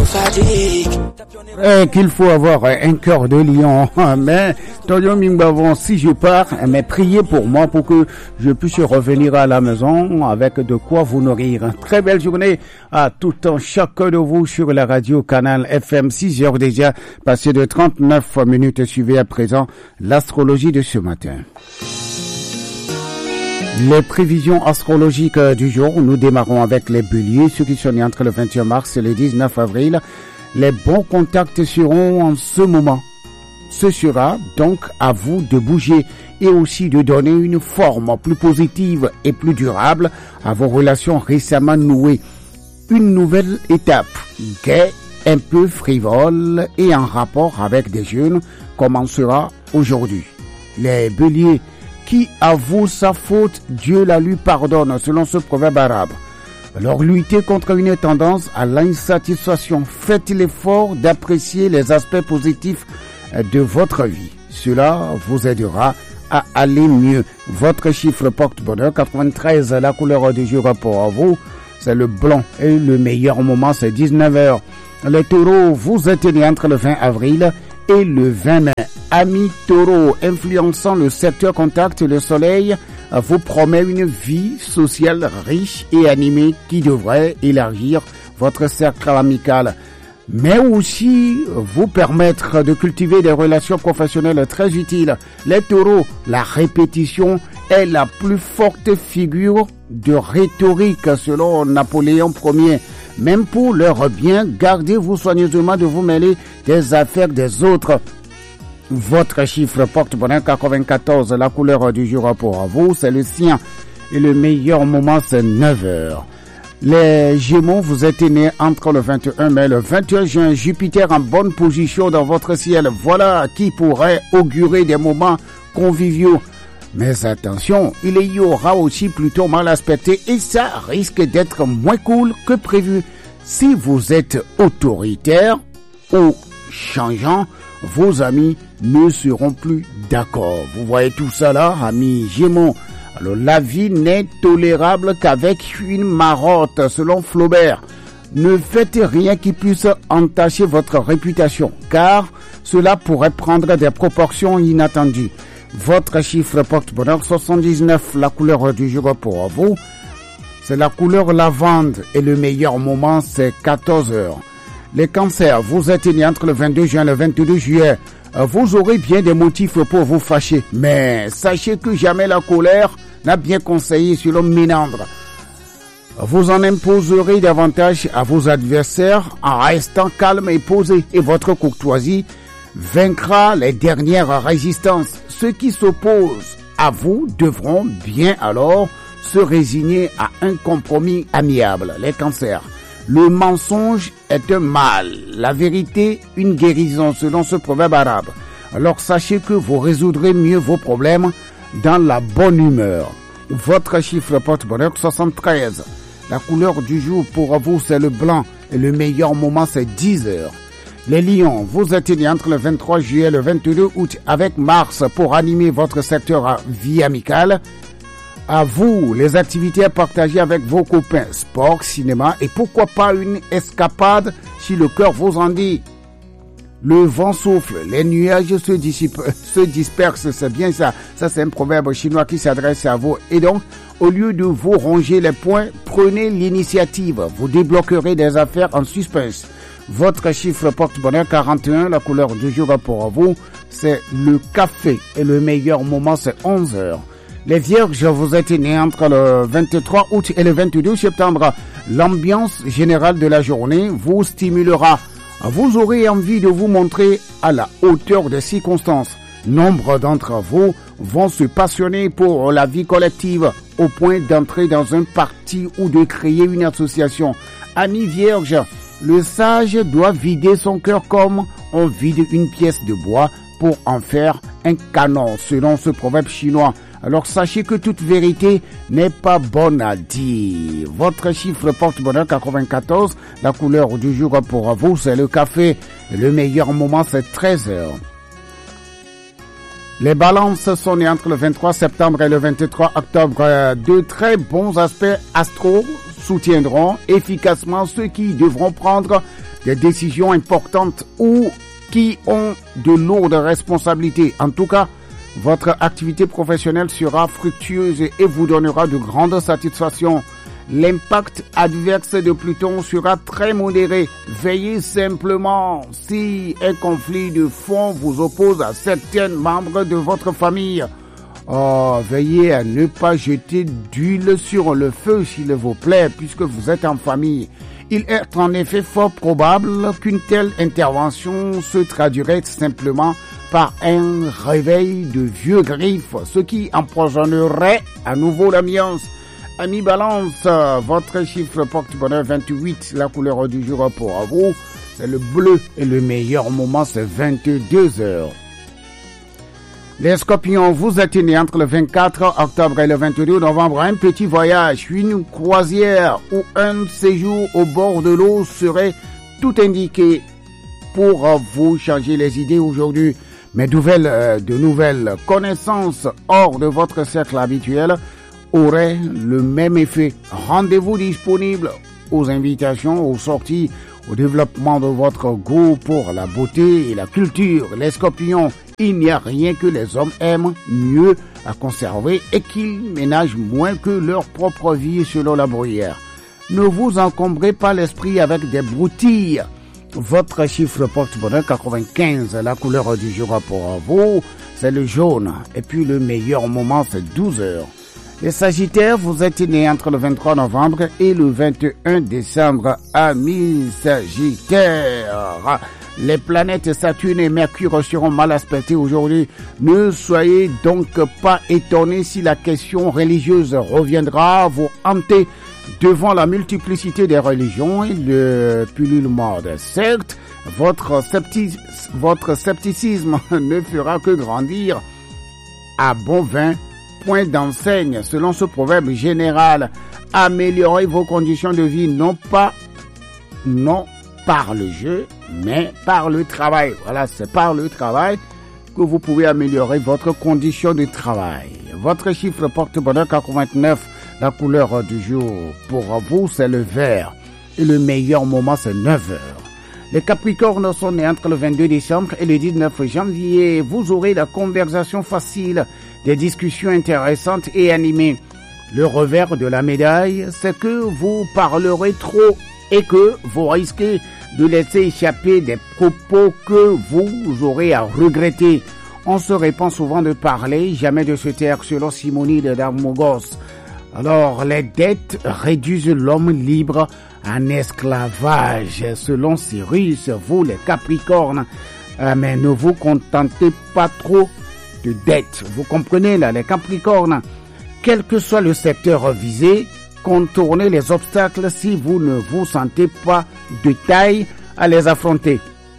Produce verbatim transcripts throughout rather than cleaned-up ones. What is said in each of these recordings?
Et qu'il faut avoir un cœur de lion. Mais, Tonio Mingbavon, si je pars, mais priez pour moi pour que je puisse revenir à la maison avec de quoi vous nourrir. Très belle journée à tout temps, chacun de vous sur la radio Canal F M. six heures déjà, passé de trente-neuf minutes. Suivez à présent l'astrologie de ce matin. Les prévisions astrologiques du jour, nous démarrons avec les béliers, ceux qui sont nés entre le vingt et un mars et le dix-neuf avril. Les bons contacts seront en ce moment. Ce sera donc à vous de bouger et aussi de donner une forme plus positive et plus durable à vos relations récemment nouées. Une nouvelle étape, gaie, un peu frivole et en rapport avec des jeunes, commencera aujourd'hui. Les béliers qui avoue sa faute, Dieu la lui pardonne, selon ce proverbe arabe. Alors luttez contre une tendance à l'insatisfaction. Faites l'effort d'apprécier les aspects positifs de votre vie. Cela vous aidera à aller mieux. Votre chiffre porte-bonheur quatre-vingt-treize, la couleur du jour pour vous, c'est le blanc. Et le meilleur moment, c'est dix-neuf heures. Les taureaux, vous êtes nés entre le vingt avril et le vingt mai. Amis taureaux, influençant le secteur contact, le soleil vous promet une vie sociale riche et animée qui devrait élargir votre cercle amical, mais aussi vous permettre de cultiver des relations professionnelles très utiles. Les taureaux, la répétition est la plus forte figure de rhétorique selon Napoléon Ier. Même pour leur bien, gardez-vous soigneusement de vous mêler des affaires des autres. Votre chiffre porte-bonheur quatre-vingt-quatorze, la couleur du jour pour vous, c'est le sien. Et le meilleur moment, c'est neuf heures. Les Gémeaux, vous êtes nés entre le vingt et un mai et le vingt et un juin. Jupiter en bonne position dans votre ciel. Voilà qui pourrait augurer des moments conviviaux. Mais attention, il y aura aussi plutôt mal aspecté et ça risque d'être moins cool que prévu. Si vous êtes autoritaire ou changeant, vos amis ne seront plus d'accord. Vous voyez tout ça là, amis Gémeaux. Alors la vie n'est tolérable qu'avec une marotte, selon Flaubert. Ne faites rien qui puisse entacher votre réputation, car cela pourrait prendre des proportions inattendues. Votre chiffre porte-bonheur soixante-dix-neuf, la couleur du jour pour vous, c'est la couleur lavande et le meilleur moment c'est quatorze heures. Les cancers, vous êtes nés entre le vingt-deux juin et le vingt-deux juillet. Vous aurez bien des motifs pour vous fâcher, mais sachez que jamais la colère n'a bien conseillé selon Ménandre. Vous en imposerez davantage à vos adversaires en restant calme et posé, et votre courtoisie vaincra les dernières résistances. Ceux qui s'opposent à vous devront bien alors se résigner à un compromis amiable. Les cancers. Le mensonge est un mal, la vérité une guérison selon ce proverbe arabe. Alors sachez que vous résoudrez mieux vos problèmes dans la bonne humeur. Votre chiffre porte-bonheur soixante-treize. La couleur du jour pour vous c'est le blanc et le meilleur moment c'est dix heures. Les lions, vous êtes nés entre le vingt-trois juillet et le vingt-deux août avec Mars pour animer votre secteur à vie amicale. À vous, les activités à partager avec vos copains, sport, cinéma et pourquoi pas une escapade si le cœur vous en dit. Le vent souffle, les nuages se, dissipent, se dispersent, c'est bien ça. Ça c'est un proverbe chinois qui s'adresse à vous. Et donc, au lieu de vous ronger les poings, prenez l'initiative. Vous débloquerez des affaires en suspense. Votre chiffre porte-bonheur quarante et un, la couleur du jour pour vous, c'est le café. Et le meilleur moment c'est onze heures. Les vierges, vous êtes nés entre le vingt-trois août et le vingt-deux septembre. L'ambiance générale de la journée vous stimulera. Vous aurez envie de vous montrer à la hauteur des circonstances. Nombre d'entre vous vont se passionner pour la vie collective au point d'entrer dans un parti ou de créer une association. Amis vierges, le sage doit vider son cœur comme on vide une pièce de bois pour en faire un canon, selon ce proverbe chinois. Alors sachez que toute vérité n'est pas bonne à dire. Votre chiffre porte-bonheur quatre-vingt-quatorze, la couleur du jour pour vous c'est le café. Le meilleur moment c'est treize heures. Les balances sont nées entre le vingt-trois septembre et le vingt-trois octobre. De très bons aspects astro soutiendront efficacement ceux qui devront prendre des décisions importantes ou qui ont de lourdes responsabilités. En tout cas, votre activité professionnelle sera fructueuse et vous donnera de grandes satisfactions. L'impact adverse de Pluton sera très modéré. Veillez simplement si un conflit de fond vous oppose à certains membres de votre famille. Oh, veillez à ne pas jeter d'huile sur le feu, s'il vous plaît, puisque vous êtes en famille. Il est en effet fort probable qu'une telle intervention se traduirait simplement par un réveil de vieux griffes, ce qui empoisonnerait à nouveau l'ambiance. Amis Balance, votre chiffre porte-bonheur vingt-huit, la couleur du jour pour vous, c'est le bleu et le meilleur moment c'est vingt-deux heures. Les Scorpions, vous êtes nés entre le vingt-quatre octobre et le vingt-deux novembre. Un petit voyage, une croisière ou un séjour au bord de l'eau serait tout indiqué pour vous changer les idées aujourd'hui. Mais de nouvelles, de nouvelles connaissances hors de votre cercle habituel auraient le même effet. Rendez-vous disponible aux invitations, aux sorties, au développement de votre goût pour la beauté et la culture. Les Scorpions, il n'y a rien que les hommes aiment mieux à conserver et qu'ils ménagent moins que leur propre vie selon la bruyère. Ne vous encombrez pas l'esprit avec des broutilles. Votre chiffre porte-bonheur quatre-vingt-quinze, la couleur du jour pour vous, c'est le jaune. Et puis le meilleur moment, c'est douze heures. Les Sagittaires, vous êtes nés entre le vingt-trois novembre et le vingt et un décembre. Amis Sagittaires, les planètes Saturne et Mercure seront mal aspectées aujourd'hui. Ne soyez donc pas étonnés si la question religieuse reviendra vous hanter devant la multiplicité des religions et le pullule mode. Certes, votre, scepti- votre scepticisme ne fera que grandir à bon vin. Point d'enseigne, selon ce proverbe général, améliorez vos conditions de vie non pas, non par le jeu, mais par le travail. Voilà, c'est par le travail que vous pouvez améliorer votre condition de travail. Votre chiffre porte-bonheur quatre-vingt-neuf, la couleur du jour pour vous, c'est le vert. Et le meilleur moment, c'est neuf heures. Les Capricornes sont nés entre le vingt-deux décembre et le dix-neuf janvier. Vous aurez la conversation facile, des discussions intéressantes et animées. Le revers de la médaille, c'est que vous parlerez trop et que vous risquez de laisser échapper des propos que vous aurez à regretter. On se répand souvent de parler, jamais de se taire, selon Simonide d'Armogos. Alors, les dettes réduisent l'homme libre en esclavage, selon Cyrus, vous les Capricornes. Euh, mais ne vous contentez pas trop de dettes. Vous comprenez là, les Capricornes. Quel que soit le secteur visé, contournez les obstacles si vous ne vous sentez pas de taille à les affronter.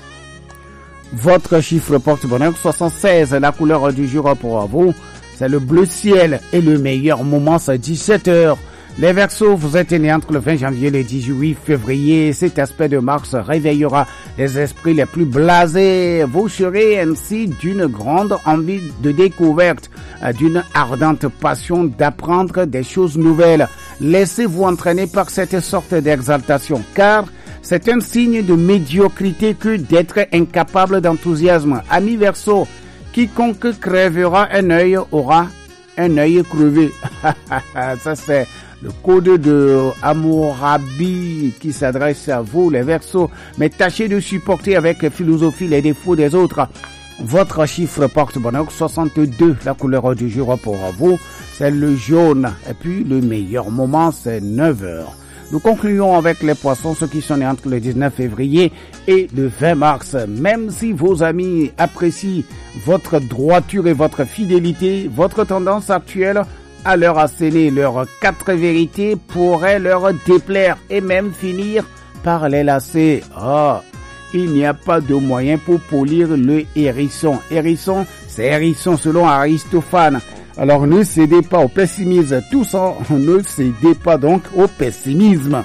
Votre chiffre porte-bonheur soixante-seize, la couleur du jour pour vous, c'est le bleu ciel et le meilleur moment c'est dix-sept heures. Les Verseaux, vous êtes nés entre le vingt janvier et le dix-huit février. Cet aspect de Mars réveillera les esprits les plus blasés. Vous serez ainsi d'une grande envie de découverte, d'une ardente passion d'apprendre des choses nouvelles. Laissez-vous entraîner par cette sorte d'exaltation, car c'est un signe de médiocrité que d'être incapable d'enthousiasme. Amis Verseaux, quiconque crèvera un œil aura un œil crevé. Ça c'est le code de Hammurabi qui s'adresse à vous, les Verseaux. Mais tâchez de supporter avec philosophie les défauts des autres. Votre chiffre porte-bonheur soixante-deux, la couleur du jour pour vous, c'est le jaune. Et puis le meilleur moment, c'est neuf heures. Nous concluons avec les Poissons, ceux qui sont nés entre le dix-neuf février et le vingt mars. Même si vos amis apprécient votre droiture et votre fidélité, votre tendance actuelle à leur asséner leurs quatre vérités pourrait leur déplaire et même finir par les lasser. Oh, il n'y a pas de moyen pour polir le hérisson. Hérisson, c'est hérisson selon Aristophane. Alors ne cédez pas au pessimisme, tous en, ne cédez pas donc au pessimisme.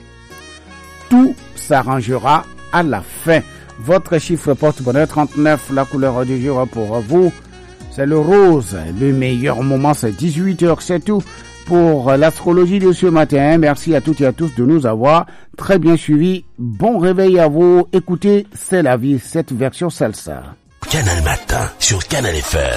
Tout s'arrangera à la fin. Votre chiffre porte-bonheur trente-neuf, la couleur du jour pour vous, c'est le rose. Le meilleur moment c'est dix-huit heures, c'est tout. pour l'astrologie de ce matin. Merci à toutes et à tous de nous avoir très bien suivis. Bon réveil à vous. Écoutez, c'est la vie, cette version salsa. Canal Matin sur Canal F M.